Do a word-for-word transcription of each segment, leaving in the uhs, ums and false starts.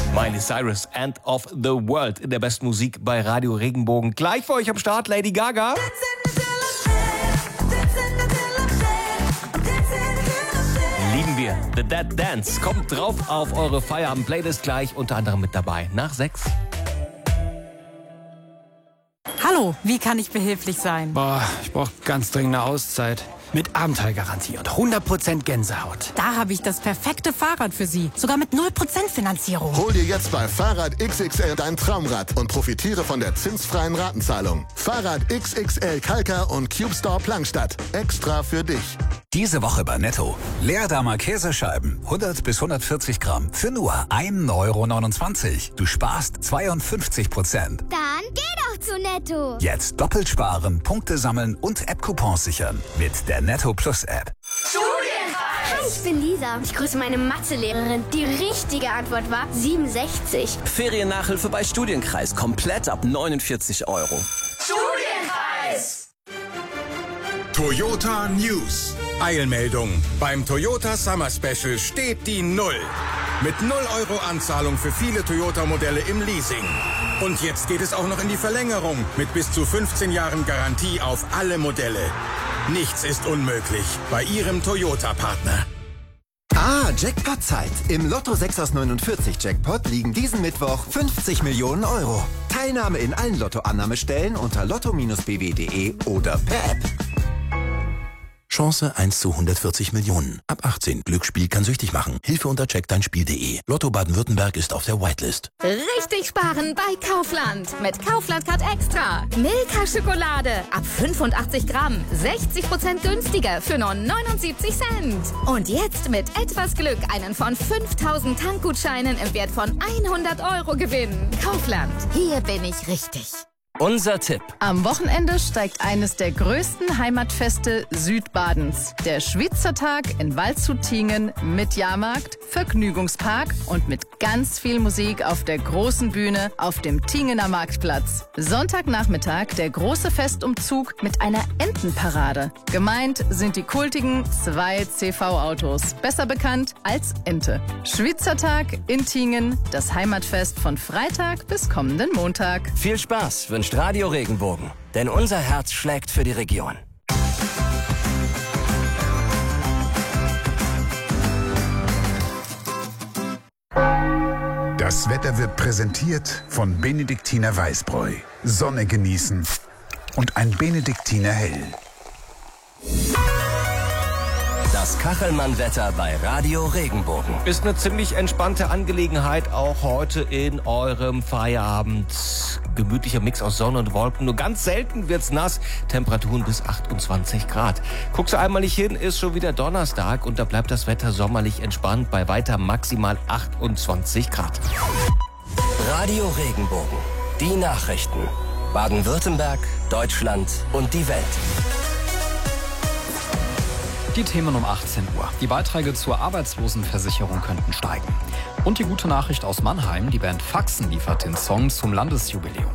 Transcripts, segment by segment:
Miley Cyrus, End of the World in der besten Musik bei Radio Regenbogen. Gleich für euch am Start Lady Gaga. Lieben wir. The Dead Dance kommt drauf auf eure Feierabend-Playlist gleich, unter anderem mit dabei. Nach sechs. Hallo, wie kann ich behilflich sein? Boah, ich brauche ganz dringend eine Auszeit. Mit Abenteuergarantie und hundert Prozent Gänsehaut. Da habe ich das perfekte Fahrrad für Sie. Sogar mit null Prozent Finanzierung. Hol dir jetzt bei Fahrrad X X L dein Traumrad und profitiere von der zinsfreien Ratenzahlung. Fahrrad X X L Kalka und Cube Store Plankstadt. Extra für dich. Diese Woche bei Netto. Leerdammer Käsescheiben, hundert bis hundertvierzig Gramm, für nur ein Euro neunundzwanzig. Du sparst zweiundfünfzig Prozent. Dann geh doch zu Netto. Jetzt doppelt sparen, Punkte sammeln und App-Coupons sichern. Mit der Netto Plus App. Hi, ich bin Lisa. Ich grüße meine Mathelehrerin. Die richtige Antwort war siebenundsechzig. Feriennachhilfe bei Studienkreis. Komplett ab neunundvierzig Euro. Studienkreis! Toyota News. Eilmeldung. Beim Toyota Summer Special steht die Null. Mit null Euro Anzahlung für viele Toyota-Modelle im Leasing. Und jetzt geht es auch noch in die Verlängerung mit bis zu fünfzehn Jahren Garantie auf alle Modelle. Nichts ist unmöglich bei Ihrem Toyota-Partner. Ah, Jackpot-Zeit. Im Lotto sechs aus neunundvierzig Jackpot liegen diesen Mittwoch fünfzig Millionen Euro. Teilnahme in allen Lotto-Annahmestellen unter lotto Bindestrich b w punkt de oder per App. Chance eins zu hundertvierzig Millionen. Ab achtzehn. Glücksspiel kann süchtig machen. Hilfe unter check dein spiel punkt de. Lotto Baden-Württemberg ist auf der Whitelist. Richtig sparen bei Kaufland. Mit Kaufland Card Extra. Milka Schokolade. Ab fünfundachtzig Gramm. sechzig Prozent günstiger für nur neunundsiebzig Cent. Und jetzt mit etwas Glück einen von fünftausend Tankgutscheinen im Wert von hundert Euro gewinnen. Kaufland. Hier bin ich richtig. Unser Tipp. Am Wochenende steigt eines der größten Heimatfeste Südbadens. Der Schweizertag in Waldshut-Tiengen mit Jahrmarkt, Vergnügungspark und mit ganz viel Musik auf der großen Bühne auf dem Tingener Marktplatz. Sonntagnachmittag der große Festumzug mit einer Entenparade. Gemeint sind die kultigen zwei C V-Autos, besser bekannt als Ente. Schweizertag in Tiengen, das Heimatfest von Freitag bis kommenden Montag. Viel Spaß wünscht Radio Regenbogen, denn unser Herz schlägt für die Region. Das Wetter wird präsentiert von Benediktiner Weißbräu. Sonne genießen und ein Benediktiner Hell. Das Kachelmann-Wetter bei Radio Regenbogen. Ist eine ziemlich entspannte Angelegenheit, auch heute in eurem Feierabend. Gemütlicher Mix aus Sonne und Wolken. Nur ganz selten wird's nass. Temperaturen bis achtundzwanzig Grad. Guckst du einmal nicht hin, ist schon wieder Donnerstag und da bleibt das Wetter sommerlich entspannt bei weiter maximal achtundzwanzig Grad. Radio Regenbogen. Die Nachrichten. Baden-Württemberg, Deutschland und die Welt. Die Themen um achtzehn Uhr. Die Beiträge zur Arbeitslosenversicherung könnten steigen. Und die gute Nachricht aus Mannheim, die Band Faxen liefert den Song zum Landesjubiläum.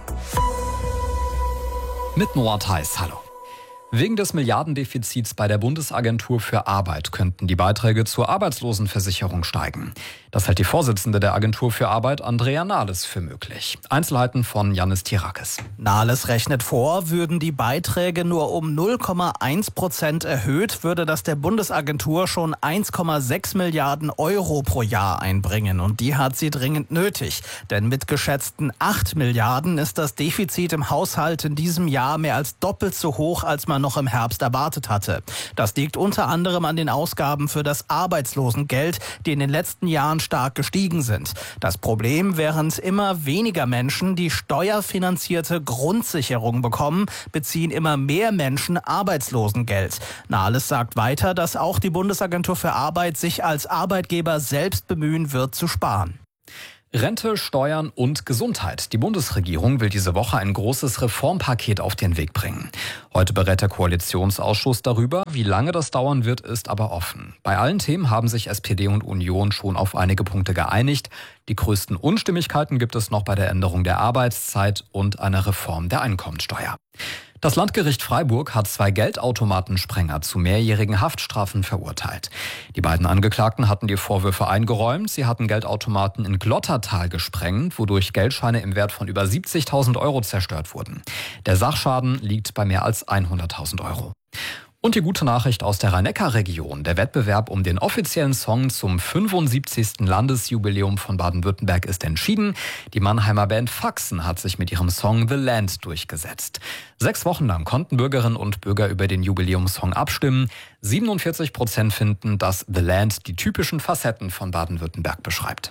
Mit Noah Theis, hallo. Wegen des Milliardendefizits bei der Bundesagentur für Arbeit könnten die Beiträge zur Arbeitslosenversicherung steigen. Das hält die Vorsitzende der Agentur für Arbeit, Andrea Nahles, für möglich. Einzelheiten von Yannis Tirakis. Nahles rechnet vor, würden die Beiträge nur um null Komma eins Prozent erhöht, würde das der Bundesagentur schon eins Komma sechs Milliarden Euro pro Jahr einbringen. Und die hat sie dringend nötig. Denn mit geschätzten acht Milliarden ist das Defizit im Haushalt in diesem Jahr mehr als doppelt so hoch, als man noch im Herbst erwartet hatte. Das liegt unter anderem an den Ausgaben für das Arbeitslosengeld, die in den letzten Jahren stark gestiegen sind. Das Problem, während immer weniger Menschen die steuerfinanzierte Grundsicherung bekommen, beziehen immer mehr Menschen Arbeitslosengeld. Nahles sagt weiter, dass auch die Bundesagentur für Arbeit sich als Arbeitgeber selbst bemühen wird, zu sparen. Rente, Steuern und Gesundheit. Die Bundesregierung will diese Woche ein großes Reformpaket auf den Weg bringen. Heute berät der Koalitionsausschuss darüber. Wie lange das dauern wird, ist aber offen. Bei allen Themen haben sich S P D und Union schon auf einige Punkte geeinigt. Die größten Unstimmigkeiten gibt es noch bei der Änderung der Arbeitszeit und einer Reform der Einkommensteuer. Das Landgericht Freiburg hat zwei Geldautomatensprenger zu mehrjährigen Haftstrafen verurteilt. Die beiden Angeklagten hatten die Vorwürfe eingeräumt. Sie hatten Geldautomaten in Glottertal gesprengt, wodurch Geldscheine im Wert von über siebzigtausend Euro zerstört wurden. Der Sachschaden liegt bei mehr als hunderttausend Euro. Und die gute Nachricht aus der Rhein-Neckar-Region. Der Wettbewerb um den offiziellen Song zum fünfundsiebzigsten Landesjubiläum von Baden-Württemberg ist entschieden. Die Mannheimer Band Faxen hat sich mit ihrem Song The Land durchgesetzt. Sechs Wochen lang konnten Bürgerinnen und Bürger über den Jubiläumssong abstimmen. siebenundvierzig Prozent finden, dass The Land die typischen Facetten von Baden-Württemberg beschreibt.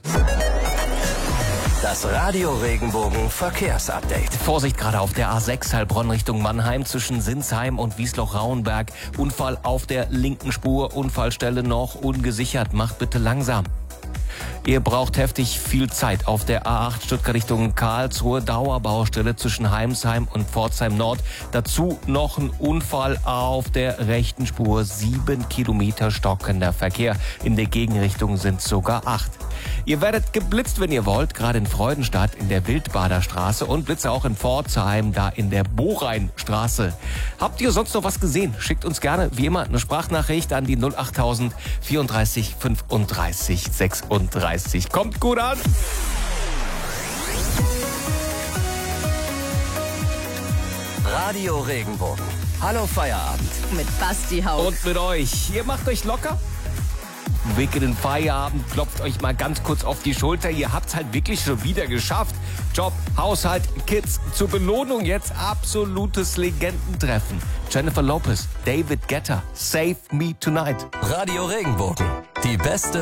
Das Radio Regenbogen Verkehrsupdate. Vorsicht gerade auf der A sechs Heilbronn Richtung Mannheim zwischen Sinsheim und Wiesloch-Rauenberg. Unfall auf der linken Spur, Unfallstelle noch ungesichert. Macht bitte langsam. Ihr braucht heftig viel Zeit auf der A acht Stuttgart Richtung Karlsruhe, Dauerbaustelle zwischen Heimsheim und Pforzheim Nord. Dazu noch ein Unfall auf der rechten Spur, sieben Kilometer stockender Verkehr. In der Gegenrichtung sind sogar acht. Ihr werdet geblitzt, wenn ihr wollt, gerade in Freudenstadt in der Wildbaderstraße und Blitze auch in Pforzheim, da in der Boreinstraße. Habt ihr sonst noch was gesehen? Schickt uns gerne, wie immer, eine Sprachnachricht an die null achttausend vierunddreißig fünfunddreißig sechsunddreißig. Kommt gut an! Radio Regenbogen. Hallo Feierabend. Mit Basti Haug. Und mit euch. Ihr macht euch locker? Weg in den Feierabend, klopft euch mal ganz kurz auf die Schulter. Ihr habt's halt wirklich schon wieder geschafft. Job, Haushalt, Kids. Zur Belohnung jetzt absolutes Legendentreffen. Jennifer Lopez, David Guetta, Save Me Tonight. Radio Regenbogen. Die beste